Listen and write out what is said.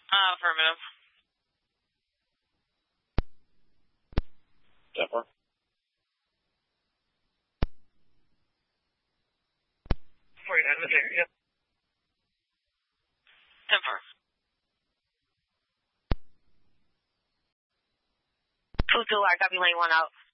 Affirmative. Denver. 49 was there, yep. Denver. Code 2, copy lane 1 out.